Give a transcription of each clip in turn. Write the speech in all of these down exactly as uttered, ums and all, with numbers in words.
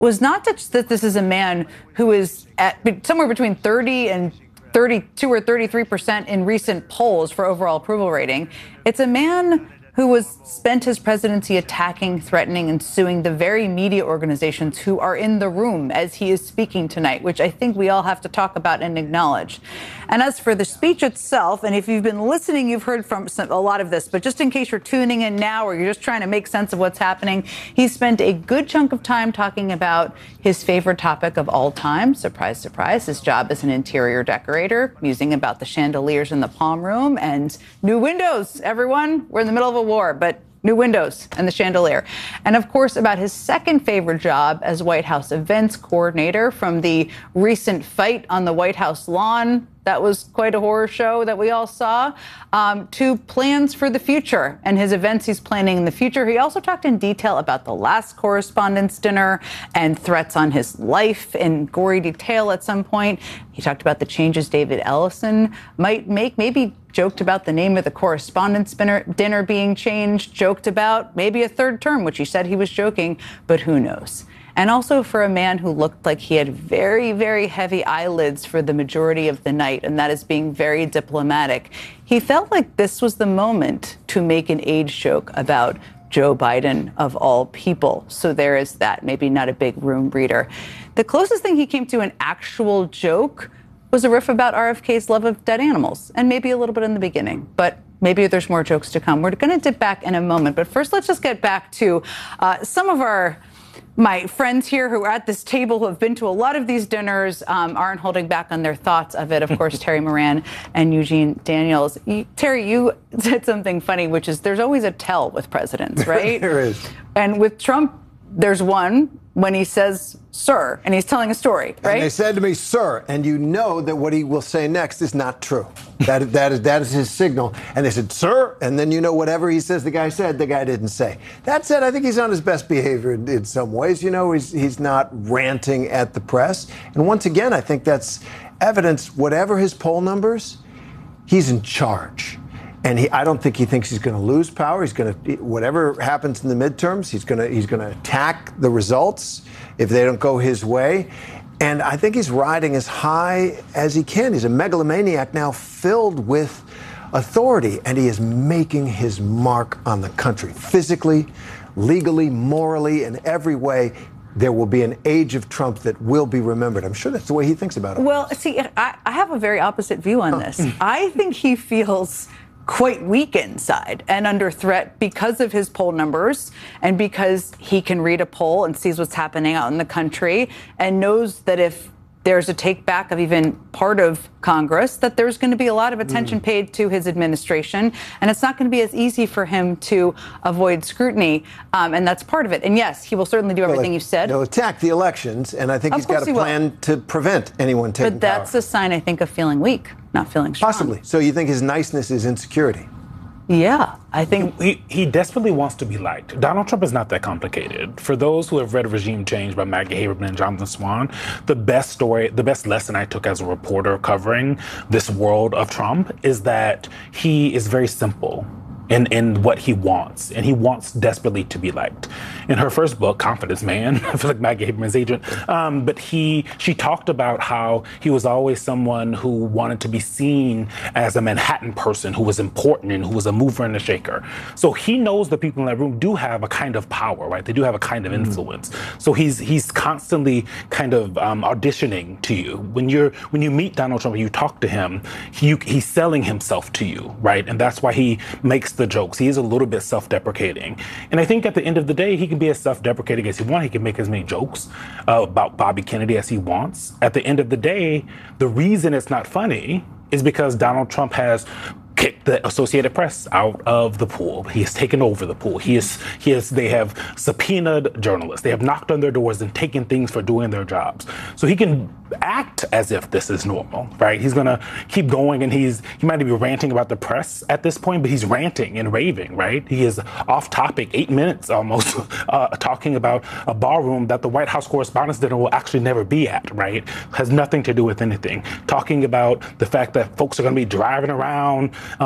was not just that this is a man who is at somewhere between thirty and thirty-two or thirty-three percent in recent polls for overall approval rating. It's a man who was spent his presidency attacking, threatening, and suing the very media organizations who are in the room as he is speaking tonight, which I think we all have to talk about and acknowledge. And as for the speech itself, and if you've been listening, you've heard from some, a lot of this, but just in case you're tuning in now or you're just trying to make sense of what's happening, he spent a good chunk of time talking about his favorite topic of all time, surprise, surprise, his job as an interior decorator, musing about the chandeliers in the Palm Room and new windows, everyone. We're in the middle of a war, but new windows and the chandelier. And of course, about his second favorite job as White House events coordinator, from the recent fight on the White House lawn. That was quite a horror show that we all saw, um, to plans for the future and his events he's planning in the future. He also talked in detail about the last Correspondents' Dinner and threats on his life in gory detail at some point. He talked about the changes David Ellison might make, maybe joked about the name of the Correspondents' Dinner being changed, joked about maybe a third term, which he said he was joking, but who knows? And also for a man who looked like he had very, very heavy eyelids for the majority of the night, and that is being very diplomatic. He felt like this was the moment to make an age joke about Joe Biden, of all people. So there is that, maybe not a big room reader. The closest thing he came to an actual joke was a riff about R F K's love of dead animals, and maybe a little bit in the beginning, but maybe there's more jokes to come. We're going to dip back in a moment, but first let's just get back to uh, some of our my friends here who are at this table, who have been to a lot of these dinners, um, aren't holding back on their thoughts of it. Of course, Terry Moran and Eugene Daniels. You, Terry, you said something funny, which is there's always a tell with presidents, right? There is. And with Trump, there's one when he says, sir, and he's telling a story, right? And they said to me, sir, and you know that what he will say next is not true. That, that, is, that is his signal. And they said, sir, and then you know whatever he says the guy said, the guy didn't say. That said, I think he's on his best behavior in, in some ways. You know, he's, he's not ranting at the press. And once again, I think that's evidence, whatever his poll numbers, he's in charge. And he, I don't think he thinks he's going to lose power. He's going to, whatever happens in the midterms, he's going to, he's going to attack the results if they don't go his way. And I think he's riding as high as he can. He's a megalomaniac now, filled with authority, and he is making his mark on the country, physically, legally, morally, in every way. There will be an age of Trump that will be remembered. I'm sure that's the way he thinks about it. Well, see, I, I have a very opposite view on this. I think he feels quite weak inside and under threat because of his poll numbers and because he can read a poll and sees what's happening out in the country and knows that if there's a take back of even part of Congress, that there's going to be a lot of attention mm. paid to his administration, and it's not going to be as easy for him to avoid scrutiny, um, and that's part of it. And yes, he will certainly do everything well, you said. He'll attack the elections, and I think of he's got a plan will. to prevent anyone taking But that's power. a sign, I think, of feeling weak, not feeling strong. Possibly. So you think his niceness is insecurity? Yeah, I think he, he desperately wants to be liked. Donald Trump is not that complicated. For those who have read Regime Change by Maggie Haberman and Jonathan Swan, the best story, the best lesson I took as a reporter covering this world of Trump is that he is very simple in, in what he wants, and he wants desperately to be liked. In her first book, Confidence Man, I feel like Maggie Haberman's agent, um, but he she talked about how he was always someone who wanted to be seen as a Manhattan person who was important and who was a mover and a shaker. So he knows the people in that room do have a kind of power, right? They do have a kind of influence. Mm-hmm. So he's he's constantly kind of um, auditioning to you. When you're when you meet Donald Trump and you talk to him, he, he's selling himself to you, right? And that's why he makes the jokes. He is a little bit self-deprecating. And I think at the end of the day, he can be as self-deprecating as he wants. He can make as many jokes uh, about Bobby Kennedy as he wants. At the end of the day, the reason it's not funny is because Donald Trump has kicked the Associated Press out of the pool. He has taken over the pool. He is, he is, they have subpoenaed journalists. They have knocked on their doors and taken things for doing their jobs. So he can act as if this is normal, right? He's gonna keep going, and he's, he might be ranting about the press at this point, but he's ranting and raving, right? He is off topic, eight minutes almost, uh, talking about a ballroom that the White House Correspondents' Dinner will actually never be at, right? Has nothing to do with anything. Talking about the fact that folks are gonna be driving around, Um,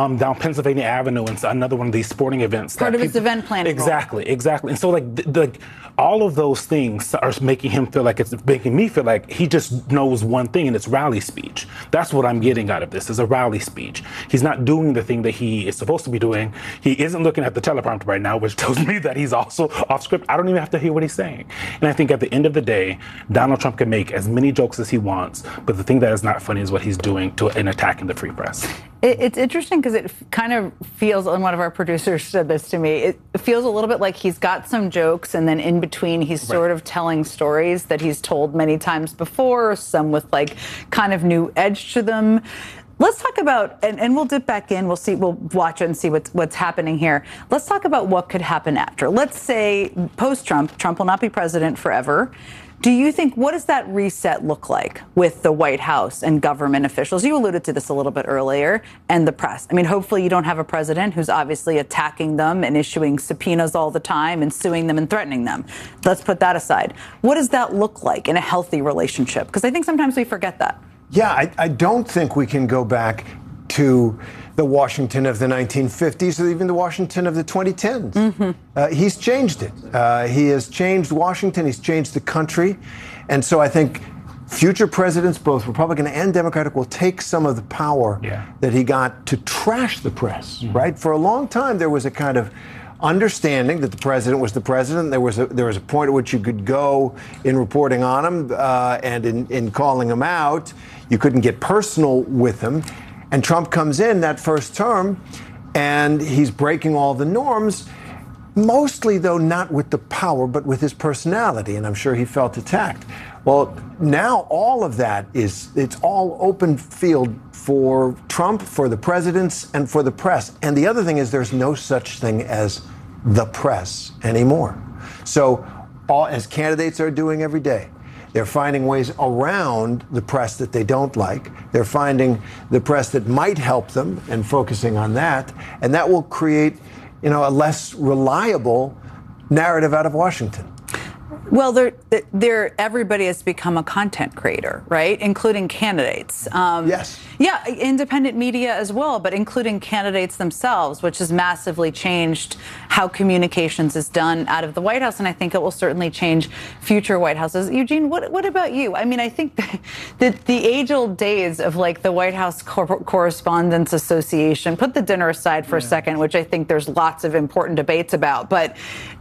um, down Pennsylvania Avenue and another one of these sporting events. Part of people, his event planning. Exactly, exactly. And so like the, the, all of those things are making him feel like it's making me feel like he just knows one thing, and it's rally speech. That's what I'm getting out of this, is a rally speech. He's not doing the thing that he is supposed to be doing. He isn't looking at the teleprompter right now, which tells me that he's also off script. I don't even have to hear what he's saying. And I think at the end of the day, Donald Trump can make as many jokes as he wants, but the thing that is not funny is what he's doing to in attacking the free press. It, it's interesting because it kind of feels, and one of our producers said this to me, it feels a little bit like he's got some jokes, and then in between he's right. sort of telling stories that he's told many times before, some with like kind of new edge to them. Let's talk about, and, and we'll dip back in, we'll see, we'll watch it and see what's, what's happening here. Let's talk about what could happen after. Let's say post-Trump, Trump will not be president forever. Do you think, what does that reset look like with the White House and government officials? You alluded to this a little bit earlier, and the press. I mean, hopefully you don't have a president who's obviously attacking them and issuing subpoenas all the time and suing them and threatening them. Let's put that aside. What does that look like in a healthy relationship? Because I think sometimes we forget that. Yeah, I, I don't think we can go back to the Washington of the nineteen fifties or even the Washington of the twenty tens. Mm-hmm. Uh, he's changed it. Uh, he has changed Washington. He's changed the country. And so I think future presidents, both Republican and Democratic, will take some of the power yeah. that he got to trash the press, mm-hmm. right? For a long time, there was a kind of understanding that the president was the president. There was a, there was a point at which you could go in reporting on him uh, and in, in calling him out. You couldn't get personal with him. And Trump comes in that first term, and he's breaking all the norms, mostly, though, not with the power, but with his personality. And I'm sure he felt attacked. Well, now all of that is, it's all open field for Trump, for the presidents, and for the press. And the other thing is there's no such thing as the press anymore. So all, as candidates are doing every day, they're finding ways around the press that they don't like. They're finding the press that might help them and focusing on that. And that will create, you know, a less reliable narrative out of Washington. Well, they're, they're, everybody has become a content creator, right? Including candidates. Um, yes. Yeah, independent media as well, but including candidates themselves, which has massively changed how communications is done out of the White House. And I think it will certainly change future White Houses. Eugene, what, what about you? I mean, I think that the age-old days of like the White House Cor- Correspondents Association, put the dinner aside for yeah. a second, which I think there's lots of important debates about, but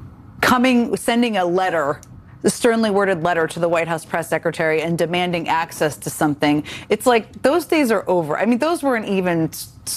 coming, sending a letter, a sternly worded letter to the White House press secretary and demanding access to something. It's like those days are over. I mean, those weren't even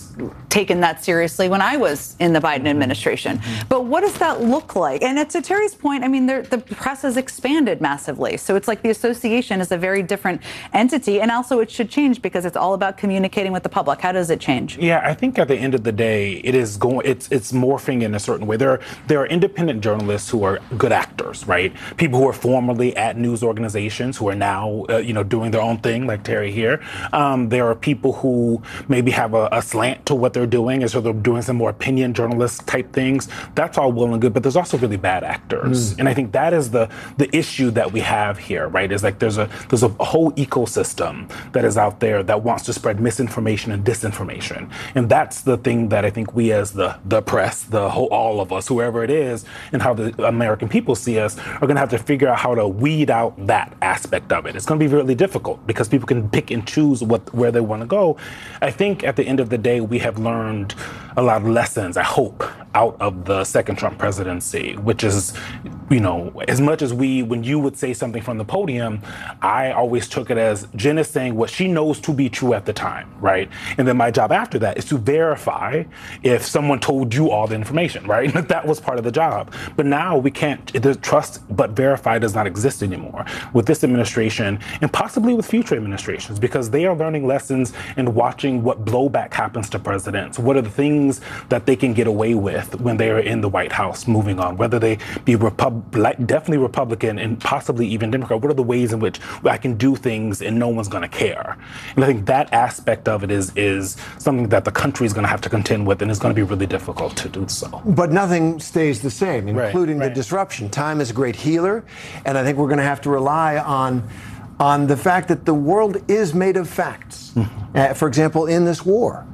taken that seriously when I was in the Biden administration. Mm-hmm. But what does that look like? And to Terry's point, I mean, the press has expanded massively. So it's like the association is a very different entity. And also it should change because it's all about communicating with the public. How does it change? Yeah, I think at the end of the day, it is going, it's it's morphing in a certain way. There are, there are independent journalists who are good actors, right? People who are formerly at news organizations who are now, uh, you know, doing their own thing, like Terry here. Um, there are people who maybe have a, a slant to what they're doing, and so they're doing some more opinion journalist type things. That's all well and good, but there's also really bad actors. Mm. And I think that is the the issue that we have here, right? Is like there's a there's a whole ecosystem that is out there that wants to spread misinformation and disinformation. And that's the thing that I think we as the the press, the whole all of us, whoever it is, and how the American people see us are gonna have to figure out how to weed out that aspect of it. It's gonna be really difficult because people can pick and choose what where they want to go. I think at the end of the day, we have learned a lot of lessons, I hope, out of the second Trump presidency, which is, you know, as much as we, when you would say something from the podium, I always took it as Jen is saying what she knows to be true at the time, right? And then my job after that is to verify if someone told you all the information, right? That was part of the job. But now we can't, the trust but verify does not exist anymore with this administration and possibly with future administrations, because they are learning lessons and watching what blowback happens to presidents. What are the things that they can get away with when they are in the White House moving on, whether they be Repub- definitely Republican and possibly even Democrat. What are the ways in which I can do things and no one's going to care? And I think that aspect of it is is something that the country is going to have to contend with, and it's going to be really difficult to do so. But nothing stays the same, including right, the right. disruption. Time is a great healer, and I think we're going to have to rely on on the fact that the world is made of facts. Mm-hmm. Uh, for example, in this war,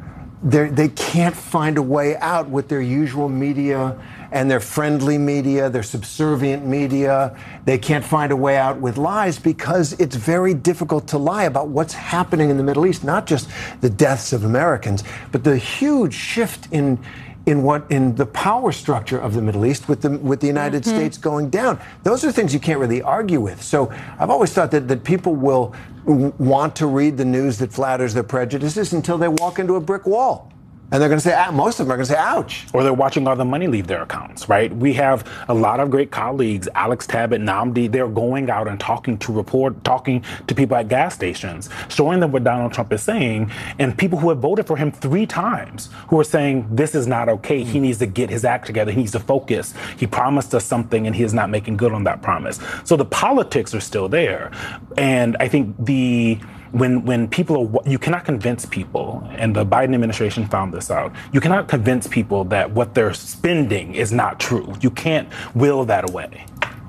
they they can't find a way out with their usual media and their friendly media, their subservient media. They can't find a way out with lies because it's very difficult to lie about what's happening in the Middle East, not just the deaths of Americans, but the huge shift in in what in the power structure of the Middle East with the with the United mm-hmm. States going down. Those are things you can't really argue with. So I've always thought that, that people will w- want to read the news that flatters their prejudices until they walk into a brick wall. And they're going to say, ah, most of them are going to say, ouch. Or they're watching all the money leave their accounts, right? We have a lot of great colleagues, Alex Tabbitt, Nnamdi, they're going out and talking to report, talking to people at gas stations, showing them what Donald Trump is saying, and people who have voted for him three times who are saying, this is not okay. He needs to get his act together. He needs to focus. He promised us something and he is not making good on that promise. So the politics are still there. And I think the... When when people are, you cannot convince people, and the Biden administration found this out, you cannot convince people that what they're spending is not true. You can't will that away.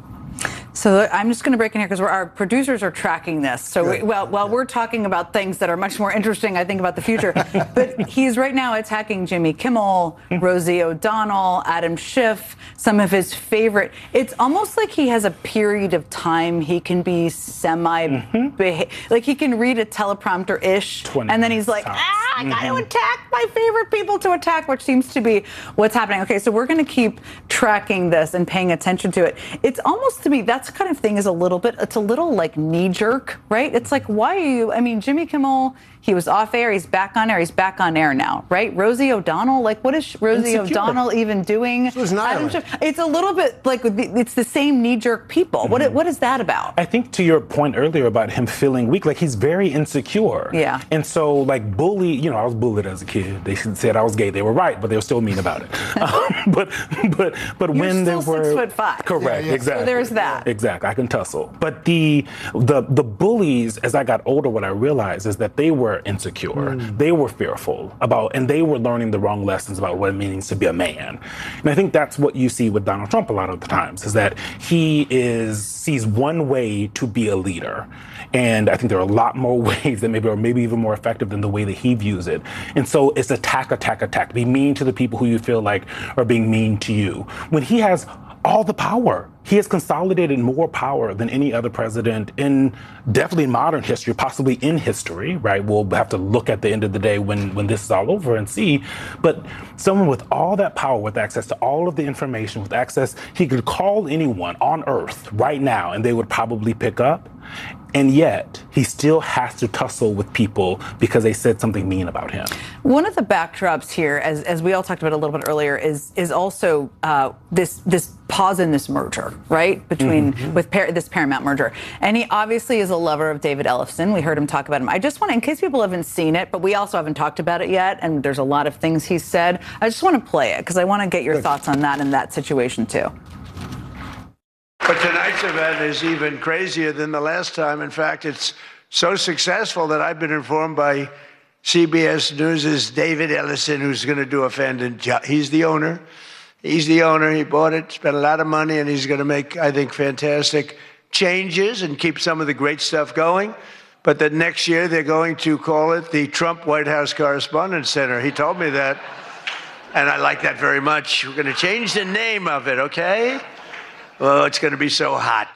So I'm just going to break in here because our producers are tracking this. So we, well, while we're talking about things that are much more interesting, I think, about the future, but he's right now attacking Jimmy Kimmel, Rosie O'Donnell, Adam Schiff, some of his favorite. It's almost like he has a period of time he can be semi, mm-hmm. beha- like he can read a teleprompter-ish, and then he's like, ah, I got to mm-hmm. attack my favorite people to attack, which seems to be what's happening. Okay, so we're going to keep tracking this and paying attention to it. It's almost to me, that's kind of thing is a little bit, it's a little like knee jerk, right? It's like, why are you, I mean, Jimmy Kimmel, he was off air, he's back on air, he's back on air now, right? Rosie O'Donnell, like what is Rosie Insecure. O'Donnell even doing? She was not. It's a little bit like, it's the same knee jerk people. Mm-hmm. What What is that about? I think to your point earlier about him feeling weak, like he's very insecure. Yeah. And so like bully, you know, I was bullied as a kid. They said I was gay. They were right, but they were still mean about it. um, but but but You're when still they were six foot five. Correct, yeah, yeah. exactly. So there's that. Exactly. I can tussle. But the the the bullies, as I got older, what I realized is that they were insecure. Mm. They were fearful about, and they were learning the wrong lessons about what it means to be a man. And I think that's what you see with Donald Trump a lot of the times, is that he is sees one way to be a leader. And I think there are a lot more ways that maybe are maybe even more effective than the way that he views it. And so it's attack, attack, attack. Be mean to the people who you feel like are being mean to you. When he has all the power. He has consolidated more power than any other president in definitely modern history, possibly in history, right? We'll have to look at the end of the day when, when this is all over and see. But someone with all that power, with access to all of the information, with access, he could call anyone on earth right now and they would probably pick up. And yet, he still has to tussle with people because they said something mean about him. One of the backdrops here, as, as we all talked about a little bit earlier, is is also uh, this this pause in this merger, right, between mm-hmm. with Par- this Paramount merger. And he obviously is a lover of David Ellefson. We heard him talk about him. I just want to, in case people haven't seen it, but we also haven't talked about it yet, and there's a lot of things he said. I just want to play it because I want to get your Good. thoughts on that and that situation too. But tonight's event is even crazier than the last time. In fact, it's so successful that I've been informed by C B S News' David Ellison, who's going to do a fantastic job. He's the owner. He's the owner. He bought it, spent a lot of money, and he's going to make, I think, fantastic changes and keep some of the great stuff going. But that next year they're going to call it the Trump White House Correspondents Center. He told me that, and I like that very much. We're going to change the name of it, okay? Oh, it's going to be so hot.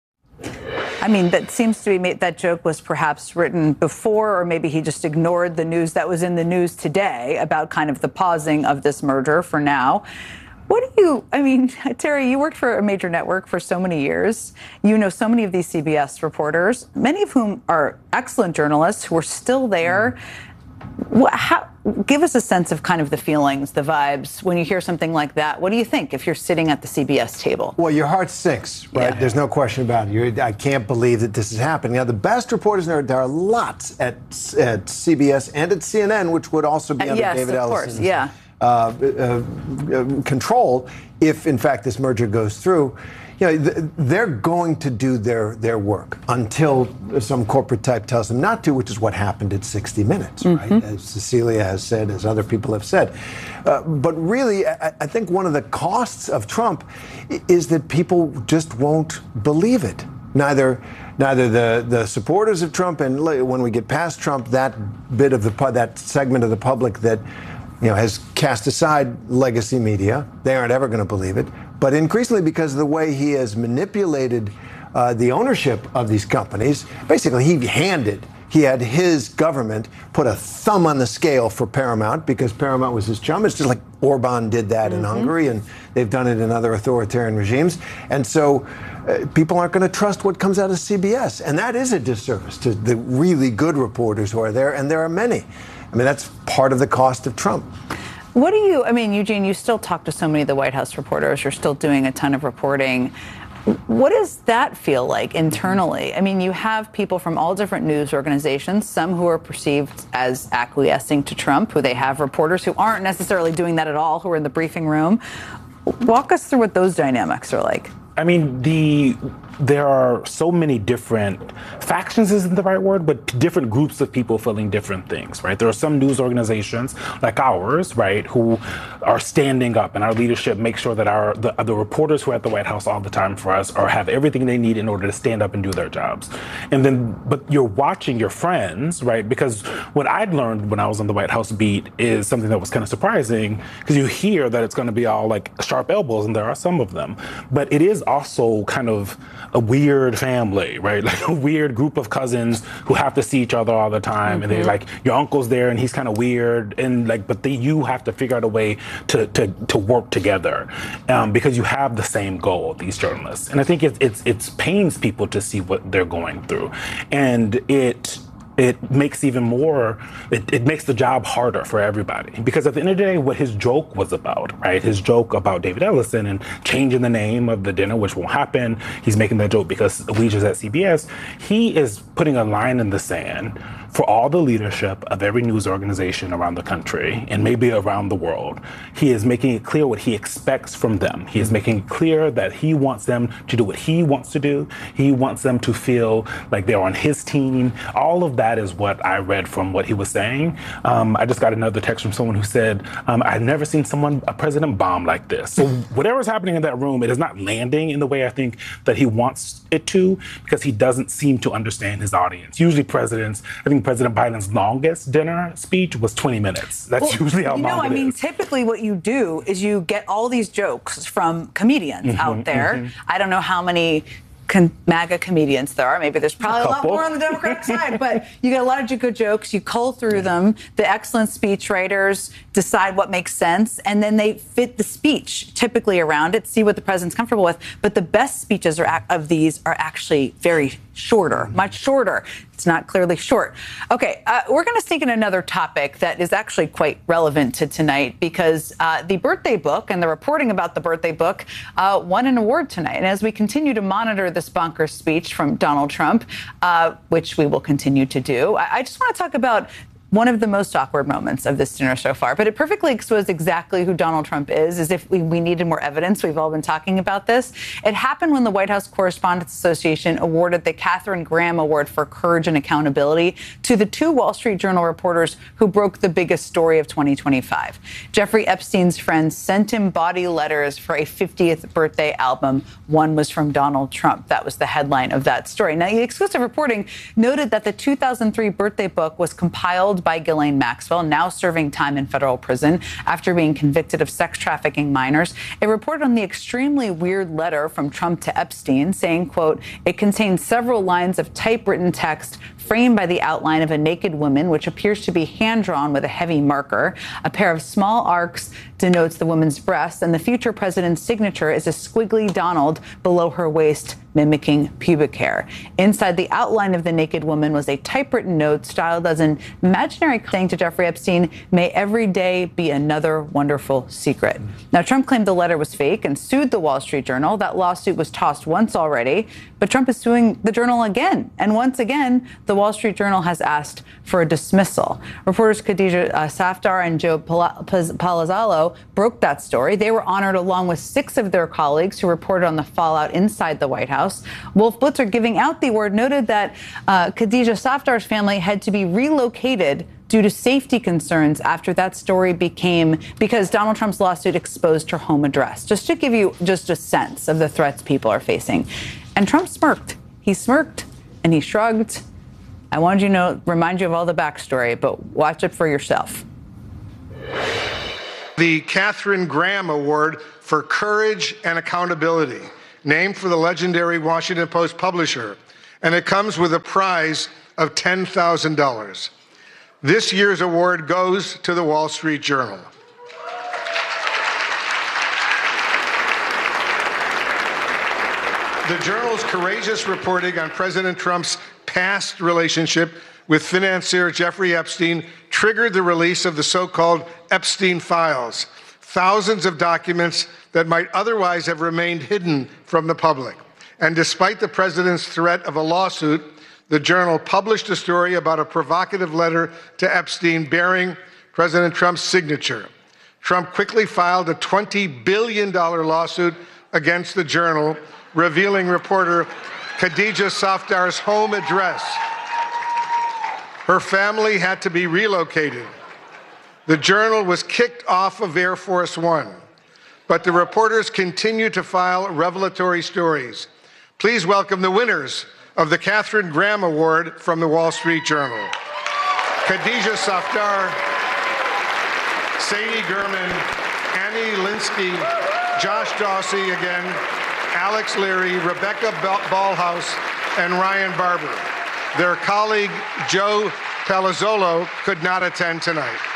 I mean, that seems to be, that joke was perhaps written before, or maybe he just ignored the news that was in the news today about kind of the pausing of this merger for now. What do you, I mean, Terry, you worked for a major network for so many years. You know so many of these C B S reporters, many of whom are excellent journalists who are still there. What, how, give us a sense of kind of the feelings, the vibes when you hear something like that. What do you think if you're sitting at the C B S table? Well, your heart sinks, right? Yeah. There's no question about it. You're, I can't believe that this is happening. Now, the best reporters, there, there are lots at, at C B S and at C N N, which would also be uh, under yes, David Ellison's yeah. uh, uh, control if, in fact, this merger goes through. You know, they're going to do their, their work until some corporate type tells them not to, which is what happened at sixty minutes, mm-hmm. right? As Cecilia has said, as other people have said. Uh, but really, I, I think one of the costs of Trump is that people just won't believe it. Neither neither the, the supporters of Trump, and when we get past Trump, that bit of the that segment of the public that you know, has cast aside legacy media. They aren't ever going to believe it. But increasingly, because of the way he has manipulated uh, the ownership of these companies, basically he handed, he had his government put a thumb on the scale for Paramount because Paramount was his chum. It's just like Orban did that mm-hmm. in Hungary, and they've done it in other authoritarian regimes. And so uh, people aren't going to trust what comes out of C B S. And that is a disservice to the really good reporters who are there, and there are many. I mean, that's part of the cost of Trump. What do you, I mean, Eugene, you still talk to so many of the White House reporters. You're still doing a ton of reporting. What does that feel like internally? I mean, you have people from all different news organizations, some who are perceived as acquiescing to Trump, who they have reporters who aren't necessarily doing that at all, who are in the briefing room. Walk us through what those dynamics are like. I mean, the there are so many different factions isn't the right word, but different groups of people feeling different things, right? There are some news organizations like ours, right, who are standing up, and our leadership makes sure that our the, the reporters who are at the White House all the time for us are have everything they need in order to stand up and do their jobs. And then, but you're watching your friends, right? Because what I'd learned when I was on the White House beat is something that was kind of surprising, because you hear that it's going to be all like sharp elbows, and there are some of them, but it is also kind of a weird family, right? Like a weird group of cousins who have to see each other all the time. Mm-hmm. And they're like, your uncle's there and he's kind of weird. And like, but they, you have to figure out a way to, to, to work together um, because you have the same goal, these journalists. And I think it, it's, it's pains people to see what they're going through. And it, it makes even more, it, it makes the job harder for everybody. Because at the end of the day, what his joke was about, right? His joke about David Ellison and changing the name of the dinner, which won't happen. He's making that joke because Alicia's at C B S. He is putting a line in the sand for all the leadership of every news organization around the country and maybe around the world. He is making it clear what he expects from them. He is making it clear that he wants them to do what he wants to do. He wants them to feel like they're on his team. All of that is what I read from what he was saying. Um, I just got another text from someone who said, um, I've never seen someone, a president bomb like this. So whatever's happening in that room, it is not landing in the way I think that he wants it to, because he doesn't seem to understand his audience. Usually presidents, I think President Biden's longest dinner speech was twenty minutes. That's well, usually how you know, long it I mean, is. Typically what you do is you get all these jokes from comedians mm-hmm, out there. Mm-hmm. I don't know how many Con- MAGA comedians there are. Maybe there's probably a, a lot more on the Democratic side, but you get a lot of good jokes. You cull through them. The excellent speech writers decide what makes sense, and then they fit the speech typically around it, see what the president's comfortable with. But the best speeches are, of these are actually very shorter, much shorter. It's not clearly short. Okay, uh, we're going to sneak in another topic that is actually quite relevant to tonight, because uh, the birthday book and the reporting about the birthday book uh, won an award tonight. And as we continue to monitor this bonkers speech from Donald Trump, uh, which we will continue to do, I, I just want to talk about one of the most awkward moments of this dinner so far. But it perfectly exposed exactly who Donald Trump is, as if we, we needed more evidence. We've all been talking about this. It happened when the White House Correspondents Association awarded the Katharine Graham Award for Courage and Accountability to the two Wall Street Journal reporters who broke the biggest story of twenty twenty-five. Jeffrey Epstein's friends sent him bawdy letters for a fiftieth birthday album. One was from Donald Trump. That was the headline of that story. Now, the exclusive reporting noted that the two thousand three birthday book was compiled by Ghislaine Maxwell, now serving time in federal prison after being convicted of sex trafficking minors. It reported on the extremely weird letter from Trump to Epstein, saying, quote, it contains several lines of typewritten text framed by the outline of a naked woman, which appears to be hand-drawn with a heavy marker. A pair of small arcs denotes the woman's breasts, and the future president's signature is a squiggly Donald below her waist, mimicking pubic hair. Inside the outline of the naked woman was a typewritten note styled as an imaginary saying to Jeffrey Epstein, may every day be another wonderful secret. Now, Trump claimed the letter was fake and sued the Wall Street Journal. That lawsuit was tossed once already, but Trump is suing the Journal again. And once again, the Wall Street Journal has asked for a dismissal. Reporters Khadija uh, Safdar and Joe Pal- Palazzolo broke that story. They were honored along with six of their colleagues who reported on the fallout inside the White House. Wolf Blitzer, giving out the award, noted that uh, Khadija Safdar's family had to be relocated due to safety concerns after that story became, because Donald Trump's lawsuit exposed her home address. Just to give you just a sense of the threats people are facing. And Trump smirked. He smirked and he shrugged. I wanted you to know, remind you of all the backstory, but watch it for yourself. The Katharine Graham Award for Courage and Accountability, named for the legendary Washington Post publisher, and it comes with a prize of ten thousand dollars. This year's award goes to the Wall Street Journal. The Journal's courageous reporting on President Trump's past relationship with financier Jeffrey Epstein triggered the release of the so-called Epstein files, thousands of documents that might otherwise have remained hidden from the public. And despite the president's threat of a lawsuit, the Journal published a story about a provocative letter to Epstein bearing President Trump's signature. Trump quickly filed a twenty billion dollars lawsuit against the Journal, revealing reporter Khadija Safdar's home address. Her family had to be relocated. The Journal was kicked off of Air Force One, but the reporters continue to file revelatory stories. Please welcome the winners of the Katharine Graham Award from the Wall Street Journal. Khadija Safdar, Sadie Gurman, Annie Linsky, Josh Dawsey again, Alex Leary, Rebecca Ballhaus, and Ryan Barber. Their colleague, Joe Palazzolo, could not attend tonight.